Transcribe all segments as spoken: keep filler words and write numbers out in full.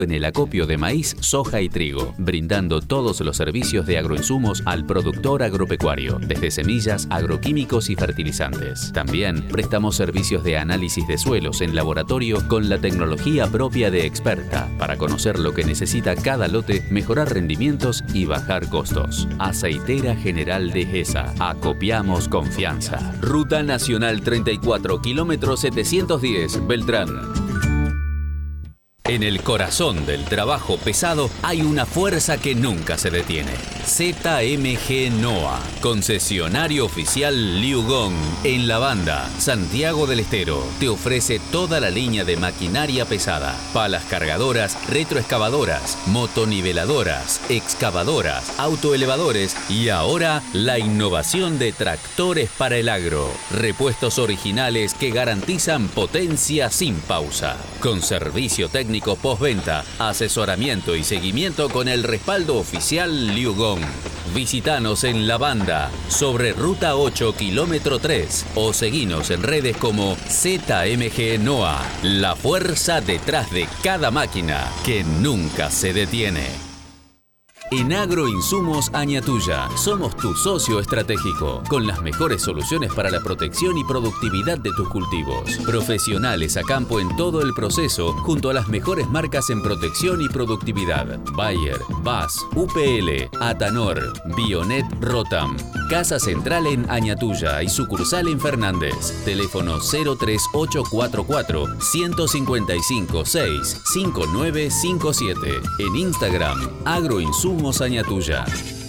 en el acopio de maíz, soja y trigo, brindando todos los servicios de agroinsumos al productor agropecuario, desde semillas, agroquímicos y fertilizantes. También prestamos servicios de análisis de suelos en laboratorio con la tecnología propia de Experta para conocer lo que necesita cada lote, mejorar rendimientos y bajar costos. Aceitera General de Gesa. Acopiamos confianza. Ruta Nacional treinta y cuatro, kilómetro setecientos diez, Beltrán. En el corazón del trabajo pesado hay una fuerza que nunca se detiene. Z M G NOA, concesionario oficial Liu Gong en La Banda, Santiago del Estero. Te ofrece toda la línea de maquinaria pesada, palas cargadoras, retroexcavadoras, motoniveladoras, excavadoras, autoelevadores y ahora la innovación de tractores para el agro. Repuestos originales que garantizan potencia sin pausa. Con servicio técnico postventa, asesoramiento y seguimiento con el respaldo oficial Liu Gong. Visítanos en La Banda, sobre Ruta ocho, kilómetro tres, o seguinos en redes como Z M G NOA, la fuerza detrás de cada máquina que nunca se detiene. En Agroinsumos Añatuya somos tu socio estratégico, con las mejores soluciones para la protección y productividad de tus cultivos. Profesionales a campo en todo el proceso, junto a las mejores marcas en protección y productividad. Bayer, B A S, U P L, Atanor, Bionet Rotam. Casa central en Añatuya y sucursal en Fernández. Teléfono cero tres ocho cuatro cuatro, uno cinco cinco, seis, cinco nueve cinco siete. En Instagram, Agroinsumos Añatuya.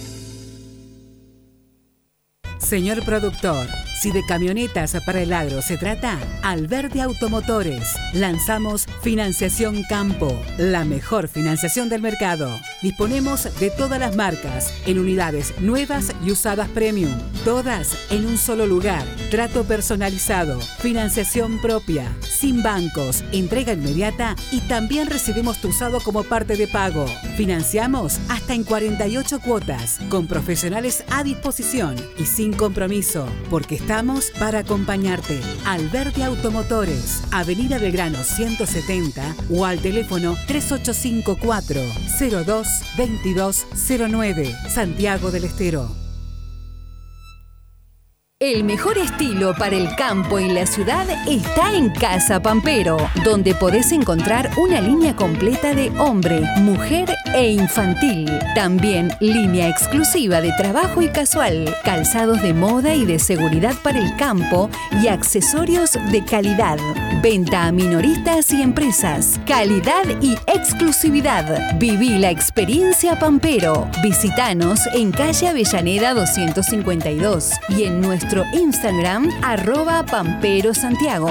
Señor productor, si de camionetas para el agro se trata, Alberdi Automotores. Lanzamos Financiación Campo, la mejor financiación del mercado. Disponemos de todas las marcas, en unidades nuevas y usadas premium. Todas en un solo lugar. Trato personalizado, financiación propia, sin bancos, entrega inmediata y también recibimos tu usado como parte de pago. Financiamos hasta en cuarenta y ocho cuotas, con profesionales a disposición y sin compromiso, porque estamos para acompañarte. Alberdi Automotores, Avenida Belgrano ciento setenta o al teléfono tres ocho cinco cuatro, cero dos, veintidós cero nueve, Santiago del Estero. El mejor estilo para el campo y la ciudad está en Casa Pampero, donde podés encontrar una línea completa de hombre, mujer e infantil. También línea exclusiva de trabajo y casual, calzados de moda y de seguridad para el campo y accesorios de calidad. Venta a minoristas y empresas. Calidad y exclusividad. Viví la experiencia Pampero. Visítanos en calle Avellaneda doscientos cincuenta y dos y en nuestro Instagram, arroba Pampero Santiago.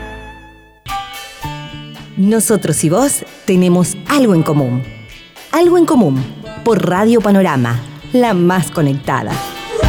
Nosotros y vos tenemos algo en común. Algo en común, por Radio Panorama, la más conectada.